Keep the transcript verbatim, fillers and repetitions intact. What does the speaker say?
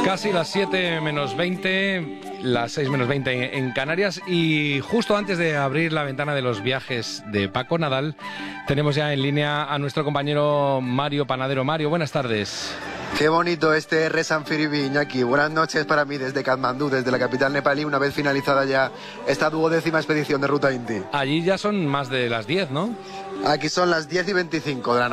Casi las siete menos veinte, las seis menos veinte en Canarias, y justo antes de abrir la ventana de los viajes de Paco Nadal, tenemos ya en línea a nuestro compañero Mario Panadero. Mario, buenas tardes. Qué bonito este Resan Firibi, Iñaki. Buenas noches para mí desde Katmandú, desde la capital nepalí, una vez finalizada ya esta duodécima expedición de Ruta Inti. Allí ya son más de las diez, ¿no? Aquí son las diez y veinticinco de la noche.